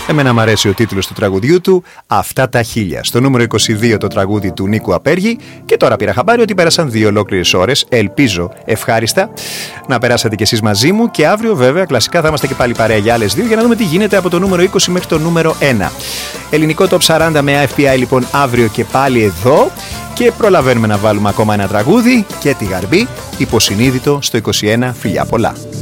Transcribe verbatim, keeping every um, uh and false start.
Εμένα μου αρέσει ο τίτλος του τραγουδιού του, «Αυτά τα χίλια». Στο νούμερο είκοσι δύο το τραγούδι του Νίκου Απέργη. Και τώρα πήρα χαμπάρι ότι πέρασαν δύο ολόκληρες ώρες. Ελπίζω ευχάριστα να περάσατε κι εσείς μαζί μου. Και αύριο βέβαια κλασικά θα είμαστε και πάλι παρέα για άλλες δύο για να δούμε τι γίνεται από το νούμερο είκοσι μέχρι το νούμερο ένα. Ελληνικό Top σαράντα με εφ πι άι λοιπόν αύριο και πάλι εδώ. Και προλαβαίνουμε να βάλουμε ακόμα ένα τραγούδι και τη Γαρμπή, Υποσυνείδητο στο είκοσι ένα. Φιλιά πολλά.